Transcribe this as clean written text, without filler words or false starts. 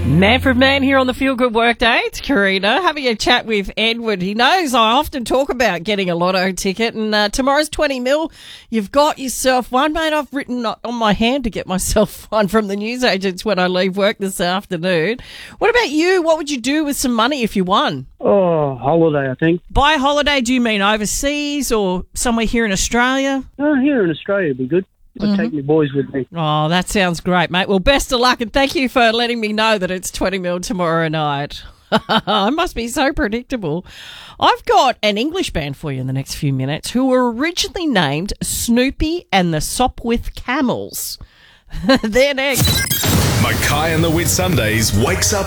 Manfred Man here on the Feel Good Workday. It's Karina having a chat with Edward. He knows I often talk about getting a lotto ticket, and tomorrow's 20 mil. You've got yourself one, mate. I've written on my hand to get myself one from the newsagents when I leave work this afternoon. What about you? What would you do with some money if you won? Oh, holiday, I think. By holiday, do you mean overseas or somewhere here in Australia? Here in Australia would be good. I'd take my boys with me. Oh, that sounds great, mate. Well, best of luck, and thank you for letting me know that it's 20 mil tomorrow night. I must be so predictable. I've got an English band for you in the next few minutes who were originally named Snoopy and the Sopwith Camels. They're next. Mackay and the Whitsundays wakes up